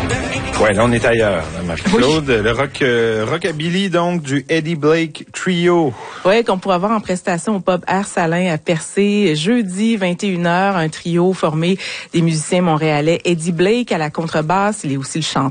Ouais, là, on est ailleurs, Marie-Claude. Oui. Le rockabilly, donc, du Eddie Blake Trio. Oui, qu'on pourra voir en prestation au pub Air Salin à Percé, jeudi 21h, un trio formé des musiciens montréalais. Eddie Blake à la contrebasse, il est aussi le chanteur.